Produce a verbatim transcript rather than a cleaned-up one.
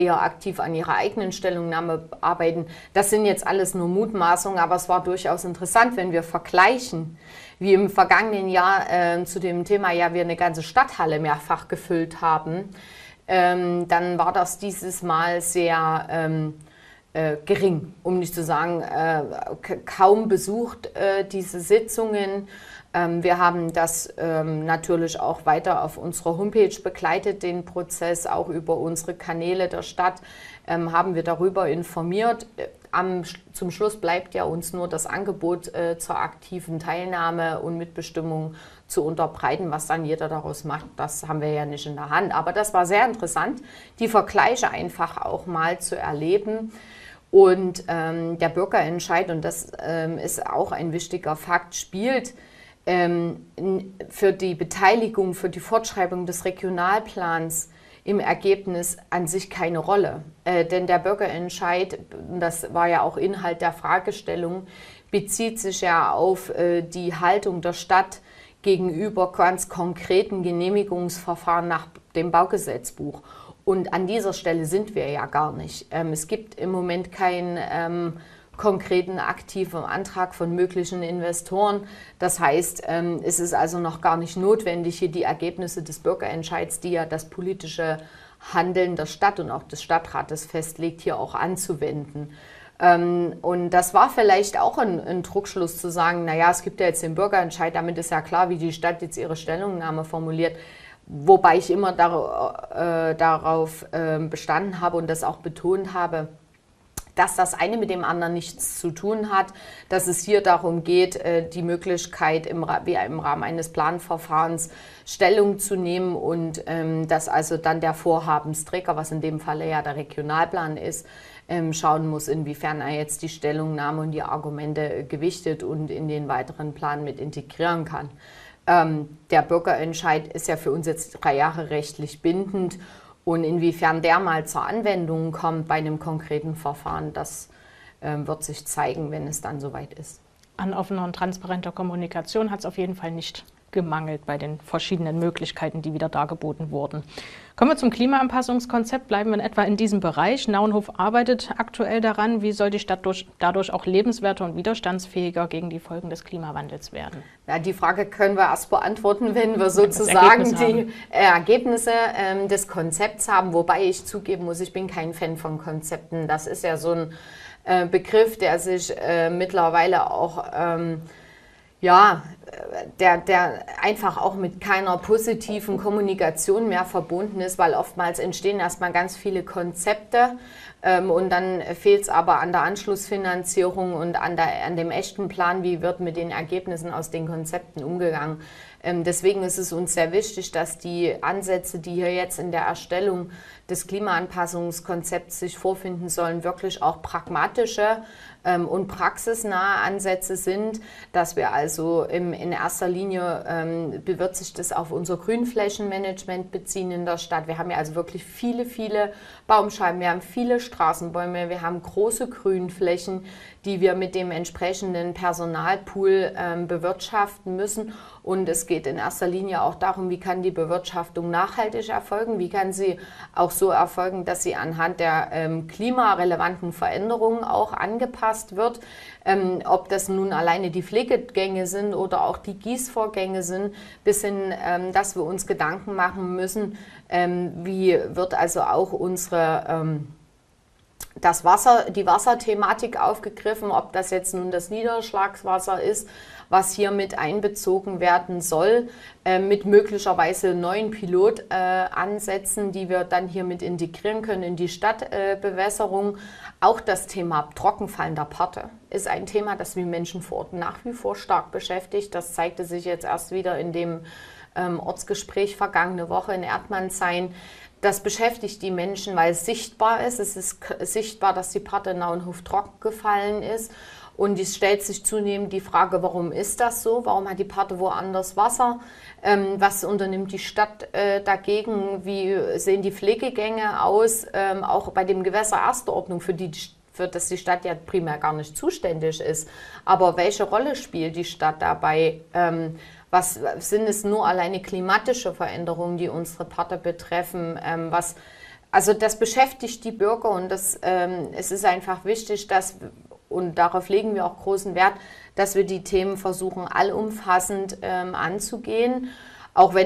eher aktiv an ihrer eigenen Stellungnahme arbeiten. Das sind jetzt alles nur Mutmaßungen, aber es war durchaus interessant, wenn wir vergleichen, wie im vergangenen Jahr äh, zu dem Thema, ja, wir eine ganze Stadthalle mehrfach gefüllt haben, ähm, dann war das dieses Mal sehr ähm, äh, gering, um nicht zu sagen, äh, kaum besucht, äh, diese Sitzungen. Ähm, wir haben das ähm, natürlich auch weiter auf unserer Homepage begleitet, den Prozess, auch über unsere Kanäle der Stadt ähm, haben wir darüber informiert. Am, zum Schluss bleibt ja uns nur das Angebot äh, zur aktiven Teilnahme und Mitbestimmung zu unterbreiten. Was dann jeder daraus macht, das haben wir ja nicht in der Hand. Aber das war sehr interessant, die Vergleiche einfach auch mal zu erleben. Und ähm, der Bürgerentscheid, und das ähm, ist auch ein wichtiger Fakt, spielt ähm, für die Beteiligung, für die Fortschreibung des Regionalplans im Ergebnis an sich keine Rolle. Äh, denn der Bürgerentscheid, das war ja auch Inhalt der Fragestellung, bezieht sich ja auf äh, die Haltung der Stadt gegenüber ganz konkreten Genehmigungsverfahren nach dem Baugesetzbuch. Und an dieser Stelle sind wir ja gar nicht. Ähm, es gibt im Moment keinen ähm, konkreten aktiven Antrag von möglichen Investoren. Das heißt, ähm, es ist also noch gar nicht notwendig, hier die Ergebnisse des Bürgerentscheids, die ja das politische Handeln der Stadt und auch des Stadtrates festlegt, hier auch anzuwenden. Ähm, und das war vielleicht auch ein, ein Druckschluss zu sagen, naja, es gibt ja jetzt den Bürgerentscheid, damit ist ja klar, wie die Stadt jetzt ihre Stellungnahme formuliert. Wobei ich immer dar äh, darauf äh, bestanden habe und das auch betont habe, dass das eine mit dem anderen nichts zu tun hat, dass es hier darum geht, äh, die Möglichkeit im, wie im Rahmen eines Planverfahrens Stellung zu nehmen und ähm, dass also dann der Vorhabensträger, was in dem Falle ja der Regionalplan ist, ähm, schauen muss, inwiefern er jetzt die Stellungnahme und die Argumente gewichtet und in den weiteren Plan mit integrieren kann. Ähm, der Bürgerentscheid ist ja für uns jetzt drei Jahre rechtlich bindend und inwiefern der mal zur Anwendung kommt bei einem konkreten Verfahren, das äh, wird sich zeigen, wenn es dann soweit ist. An offener und transparenter Kommunikation hat es auf jeden Fall nicht gemangelt bei den verschiedenen Möglichkeiten, die wieder dargeboten wurden. Kommen wir zum Klimaanpassungskonzept, bleiben wir in etwa in diesem Bereich. Naunhof arbeitet aktuell daran, wie soll die Stadt durch, dadurch auch lebenswerter und widerstandsfähiger gegen die Folgen des Klimawandels werden? Ja, die Frage können wir erst beantworten, wenn wir sozusagen Ergebnis die Ergebnisse ähm, des Konzepts haben, wobei ich zugeben muss, ich bin kein Fan von Konzepten. Das ist ja so ein äh, Begriff, der sich äh, mittlerweile auch ähm, ja, der, der einfach auch mit keiner positiven Kommunikation mehr verbunden ist, weil oftmals entstehen erstmal ganz viele Konzepte ähm, und dann fehlt es aber an der Anschlussfinanzierung und an, der, an dem echten Plan, wie wird mit den Ergebnissen aus den Konzepten umgegangen. Ähm, deswegen ist es uns sehr wichtig, dass die Ansätze, die hier jetzt in der Erstellung des Klimaanpassungskonzepts sich vorfinden sollen, wirklich auch pragmatische ähm, und praxisnahe Ansätze sind, dass wir also im, in erster Linie ähm, wird sich das auf unser Grünflächenmanagement beziehen in der Stadt. Wir haben ja also wirklich viele, viele Baumscheiben, wir haben viele Straßenbäume, wir haben große Grünflächen, die wir mit dem entsprechenden Personalpool ähm, bewirtschaften müssen. Und es geht in erster Linie auch darum, wie kann die Bewirtschaftung nachhaltig erfolgen, wie kann sie auch so erfolgen, dass sie anhand der ähm, klimarelevanten Veränderungen auch angepasst wird. Ähm, ob das nun alleine die Pflegegänge sind oder auch die Gießvorgänge sind, bis hin, ähm, dass wir uns Gedanken machen müssen, ähm, wie wird also auch unsere ähm, das Wasser, die Wasserthematik aufgegriffen, ob das jetzt nun das Niederschlagswasser ist, was hier mit einbezogen werden soll, äh, mit möglicherweise neuen Pilotansätzen, äh, die wir dann hier mit integrieren können in die Stadtbewässerung. Äh, Auch das Thema trockenfallender Parte ist ein Thema, das die Menschen vor Ort nach wie vor stark beschäftigt. Das zeigte sich jetzt erst wieder in dem ähm, Ortsgespräch vergangene Woche in Erdmannshain. Das beschäftigt die Menschen, weil es sichtbar ist. Es ist sichtbar, dass die Parte in Naunhof trocken gefallen ist. Und es stellt sich zunehmend die Frage, warum ist das so? Warum hat die Parte woanders Wasser? Ähm, was unternimmt die Stadt äh, dagegen? Wie sehen die Pflegegänge aus? Ähm, auch bei dem Gewässer erster Ordnung, für die für das die Stadt ja primär gar nicht zuständig ist. Aber welche Rolle spielt die Stadt dabei? Ähm, Was sind es nur alleine klimatische Veränderungen, die unsere Parte betreffen? Ähm, was Also das beschäftigt die Bürger und das, ähm, es ist einfach wichtig, dass, und darauf legen wir auch großen Wert, dass wir die Themen versuchen, allumfassend ähm, anzugehen. Auch wenn